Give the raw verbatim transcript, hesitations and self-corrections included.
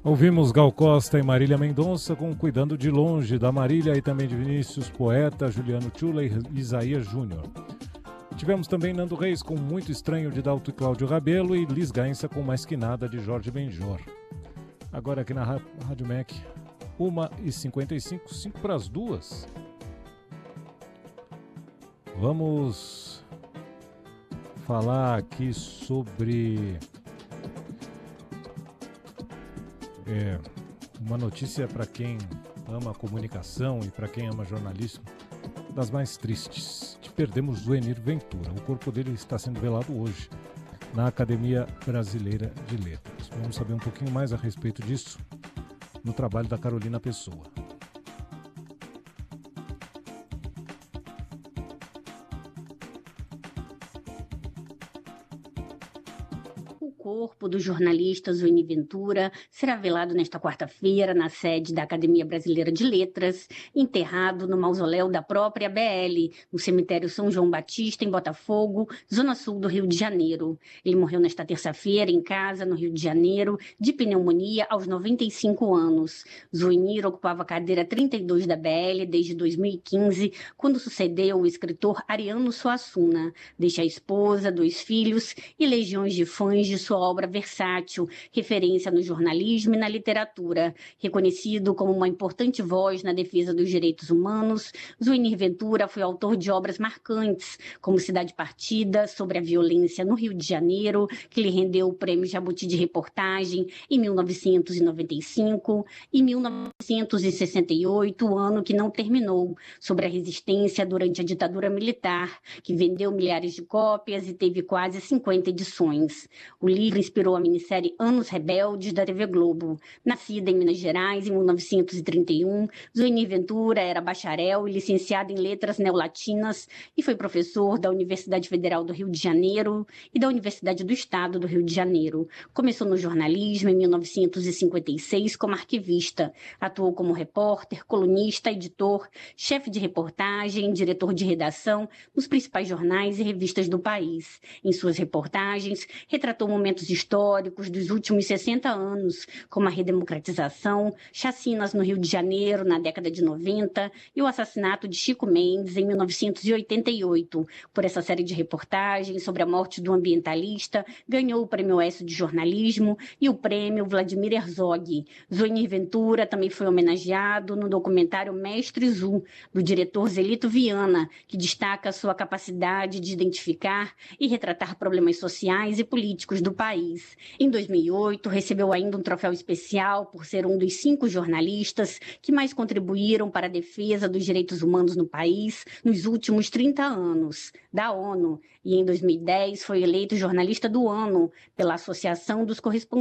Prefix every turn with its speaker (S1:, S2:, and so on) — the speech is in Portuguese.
S1: Ouvimos Gal Costa e Marília Mendonça com Cuidando de Longe, da Marília, e também de Vinícius Poeta, Juliano Tchula e Isaías Júnior. Tivemos também Nando Reis com Muito Estranho, de Dalto e Cláudio Rabelo, e Liz Gainsa com Mais Que Nada, de Jorge Benjor. Agora aqui na Rádio M E C, uma e cinquenta e cinco, cinco para as duas. Vamos falar aqui sobre é, uma notícia para quem ama a comunicação e para quem ama jornalismo, das mais tristes. Perdemos Zuenir Ventura. O corpo dele está sendo velado hoje na Academia Brasileira de Letras. Vamos saber um pouquinho mais a respeito disso no trabalho da Carolina Pessoa.
S2: O corpo do jornalista Zuenir Ventura será velado nesta quarta-feira na sede da Academia Brasileira de Letras, enterrado no mausoléu da própria B L, no cemitério São João Batista, em Botafogo, zona sul do Rio de Janeiro. Ele morreu nesta terça-feira em casa, no Rio de Janeiro, de pneumonia aos noventa e cinco anos. Zuenir ocupava a cadeira trinta e dois da B L desde dois mil e quinze, quando sucedeu o escritor Ariano Suassuna. Deixa a esposa, dois filhos e legiões de fãs de sua obra versátil, referência no jornalismo e na literatura. Reconhecido como uma importante voz na defesa dos direitos humanos, Zuenir Ventura foi autor de obras marcantes, como Cidade Partida, sobre a violência no Rio de Janeiro, que lhe rendeu o Prêmio Jabuti de Reportagem em mil novecentos e noventa e cinco, e mil novecentos e sessenta e oito, o ano que não terminou, sobre a resistência durante a ditadura militar, que vendeu milhares de cópias e teve quase cinquenta edições. O livro inspirou a minissérie Anos Rebeldes, da T V Globo. Nascida em Minas Gerais em mil novecentos e trinta e um, Zuenir Ventura era bacharel e licenciado em Letras Neolatinas e foi professor da Universidade Federal do Rio de Janeiro e da Universidade do Estado do Rio de Janeiro. Começou no jornalismo em mil novecentos e cinquenta e seis como arquivista. Atuou como repórter, colunista, editor, chefe de reportagem, diretor de redação nos principais jornais e revistas do país. Em suas reportagens, retratou momentos históricos dos últimos sessenta anos, como a redemocratização, chacinas no Rio de Janeiro na década de noventa e o assassinato de Chico Mendes em mil novecentos e oitenta e oito. Por essa série de reportagens sobre a morte do ambientalista, ganhou o Prêmio Oesso de Jornalismo e o Prêmio Vladimir Herzog. Zuenir Ventura também foi homenageado no documentário Mestre Zu, do diretor Zelito Viana, que destaca sua capacidade de identificar e retratar problemas sociais e políticos do país. Em dois mil e oito, recebeu ainda um troféu especial por ser um dos cinco jornalistas que mais contribuíram para a defesa dos direitos humanos no país nos últimos trinta anos, da ONU. E em dois mil e dez foi eleito jornalista do ano pela Associação dos Correspondentes